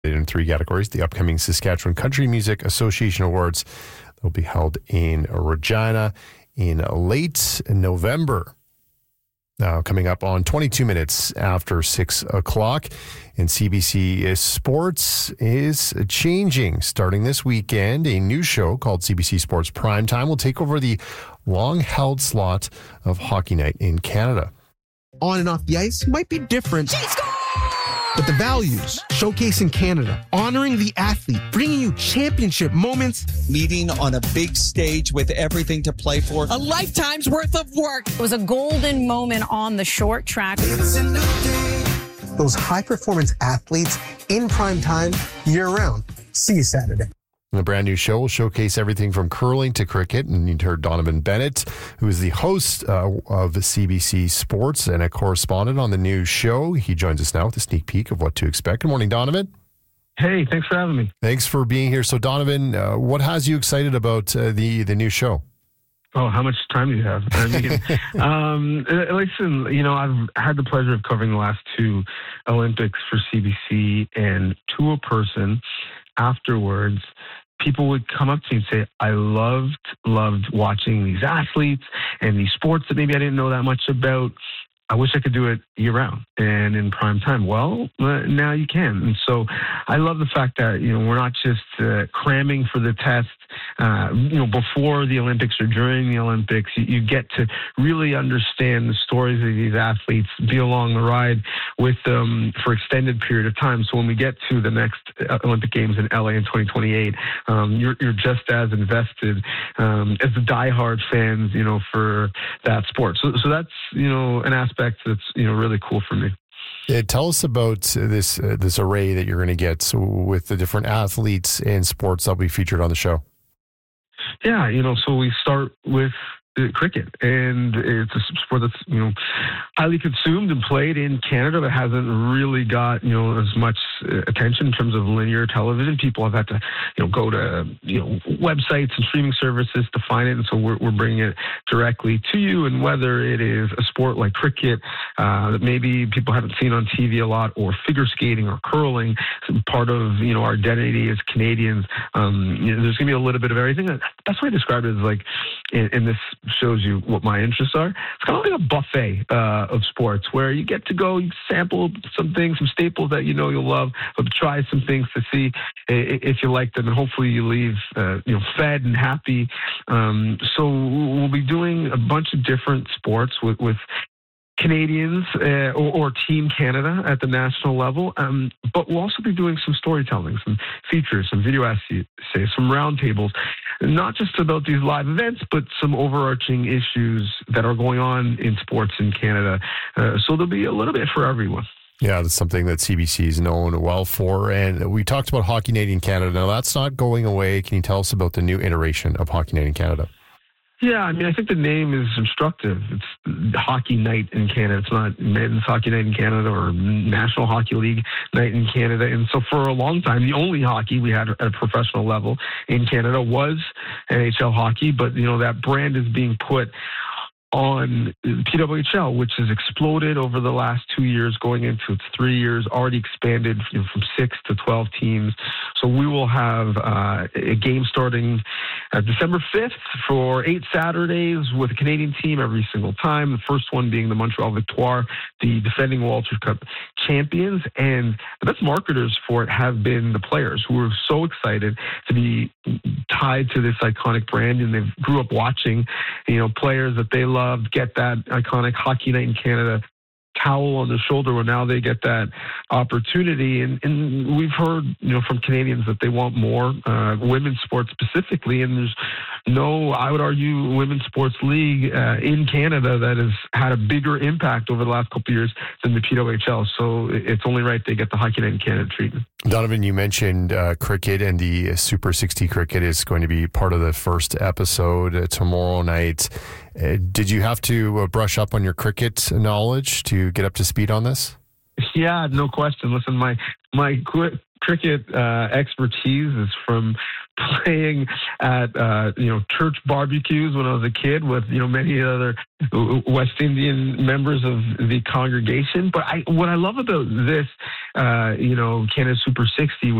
In 3 categories, the upcoming Saskatchewan Country Music Association Awards that will be held in Regina in late November. Now, coming up on 22 minutes after 6 o'clock, and CBC Sports is changing. Starting this weekend, a new show called CBC Sports Primetime will take over the long-held slot of Hockey Night in Canada. On and off the ice might be different, but the values showcasing Canada, honoring the athlete, bringing you championship moments, meeting on a big stage with everything to play for, a lifetime's worth of work. It was a golden moment on the short track. Those high-performance athletes in prime time year-round. See you Saturday. The brand new show will showcase everything from curling to cricket. And you heard Donovan Bennett, who is the host of CBC Sports and a correspondent on the new show. He joins us now with a sneak peek of what to expect. Good morning, Donovan. Hey, thanks for having me. Thanks for being here. So, Donovan, what has you excited about the new show? Oh, how much time do you have? I mean, listen, I've had the pleasure of covering the last 2 Olympics for CBC, and to a person afterwards, people would come up to me and say, I loved watching these athletes and these sports that maybe I didn't know that much about. I wish I could do it year round and in prime time. Well, now you can. And so I love the fact that, we're not just cramming for the test, before the Olympics or during the Olympics. You get to really understand the stories of these athletes, be along the ride with them for extended period of time. So when we get to the next Olympic Games in LA in 2028, you're just as invested as the diehard fans, for that sport. So that's, an aspect that's, really cool for me. Tell us about this array that you're going to get with the different athletes and sports that will be featured on the show. Yeah, so we start with cricket, and it's a sport that's highly consumed and played in Canada, but hasn't really got as much attention in terms of linear television. People have had to go to websites and streaming services to find it, and so we're bringing it directly to you. And whether it is a sport like cricket that maybe people haven't seen on TV a lot, or figure skating or curling, part of our identity as Canadians, there's going to be a little bit of everything. That's why I describe it as like in this shows you what my interests are. It's kind of like a buffet of sports where you get to go, you sample some things, some staples that you'll love, but try some things to see if you like them, and hopefully you leave fed and happy. So we'll be doing a bunch of different sports with Canadians or Team Canada at the national level, but we'll also be doing some storytelling, some features, some video essays, some roundtables, not just about these live events, but some overarching issues that are going on in sports in Canada. So there'll be a little bit for everyone. Yeah, that's something that CBC is known well for. And we talked about Hockey Night in Canada. Now, that's not going away. Can you tell us about the new iteration of Hockey Night in Canada? Yeah, I mean, I think the name is instructive. It's Hockey Night in Canada. It's not Men's Hockey Night in Canada or National Hockey League Night in Canada. And so for a long time, the only hockey we had at a professional level in Canada was NHL hockey. But, that brand is being put on PWHL, which has exploded over the last 2 years, going into its 3 years, already expanded from 6 to 12 teams. So we will have a game starting December 5th for 8 Saturdays with a Canadian team every single time. The first one being the Montreal Victoire, the defending Walter Cup champions. And the best marketers for it have been the players, who are so excited to be tied to this iconic brand, and they grew up watching, players that they love get that iconic Hockey Night in Canada towel on the shoulder, where now they get that opportunity. And we've heard, from Canadians that they want more women's sports specifically. And there's no, I would argue, women's sports league in Canada that has had a bigger impact over the last couple of years than the PWHL. So it's only right they get the Hockey Night in Canada treatment. Donovan, you mentioned cricket, and the Super 60 cricket is going to be part of the first episode tomorrow night. Did you have to brush up on your cricket knowledge to get up to speed on this? Yeah, no question. Listen, my cricket expertise is from playing at church barbecues when I was a kid with many other West Indian members of the congregation. But what I love about this, Canada Super 60,